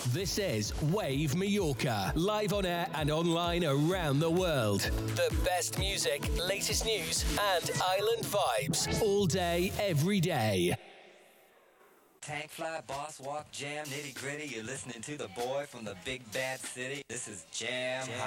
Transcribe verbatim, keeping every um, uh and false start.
This is Wave Mallorca, live on air and online around the world. The best music, latest news, and island vibes all day, every day. Tank fly, boss walk, jam, nitty gritty. You're listening to the boy from the big bad city. This is Jam, Jam